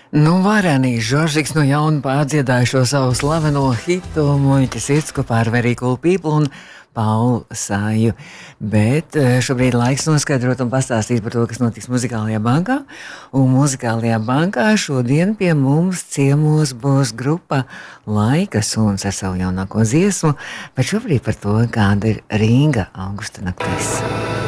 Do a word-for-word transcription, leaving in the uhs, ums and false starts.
Nu, Varenī Žoržiks no jauna pārdziedāja šo savu slaveno hitu Muļķis sirds kopā ar Very Cool People un Paulu Sāju. Bet šobrīd laiks noskaidrot un pastāstīt par to, kas notiks Muzikālajā bankā. Un Muzikālajā bankā šodien pie mums ciemos būs grupa Laika suns ar savu jaunāko dziesmu, bet šobrīd par to, kāda ir Rīga augusta naktīs.